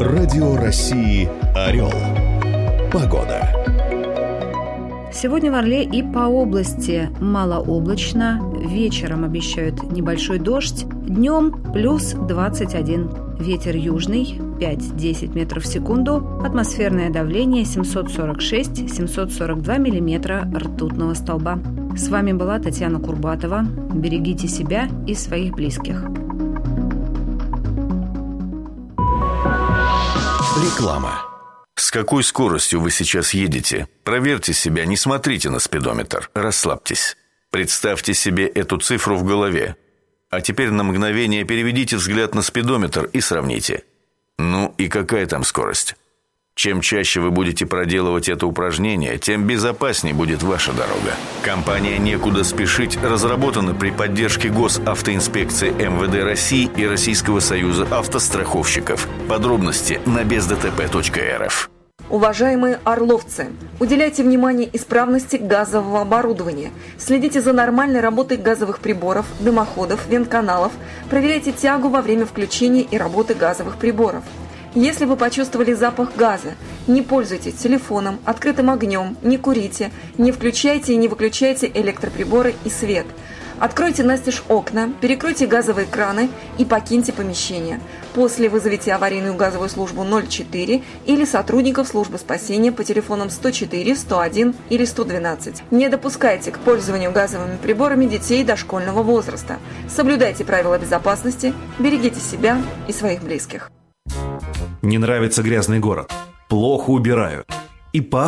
Радио России «Орел». Погода. Сегодня в Орле и по области малооблачно. Вечером обещают небольшой дождь. Днем плюс 21. Ветер южный 5-10 метров в секунду. Атмосферное давление 746-742 миллиметра ртутного столба. С вами была Татьяна Курбатова. Берегите себя и своих близких. Реклама. С какой скоростью вы сейчас едете? Проверьте себя, не смотрите на спидометр. Расслабьтесь. Представьте себе эту цифру в голове. А теперь на мгновение переведите взгляд на спидометр и сравните. Ну и какая там скорость? Чем чаще вы будете проделывать это упражнение, тем безопаснее будет ваша дорога. Компания «Некуда спешить» разработана при поддержке Госавтоинспекции МВД России и Российского союза автостраховщиков. Подробности на бездтп.рф. Уважаемые орловцы, уделяйте внимание исправности газового оборудования. Следите за нормальной работой газовых приборов, дымоходов, вентканалов. Проверяйте тягу во время включения и работы газовых приборов. Если вы почувствовали запах газа, не пользуйтесь телефоном, открытым огнем, не курите, не включайте и не выключайте электроприборы и свет. Откройте настежь окна, перекройте газовые краны и покиньте помещение. После вызовите аварийную газовую службу 04 или сотрудников службы спасения по телефонам 104, 101 или 112. Не допускайте к пользованию газовыми приборами детей дошкольного возраста. Соблюдайте правила безопасности, берегите себя и своих близких. Не нравится грязный город. Плохо убирают. И пахнет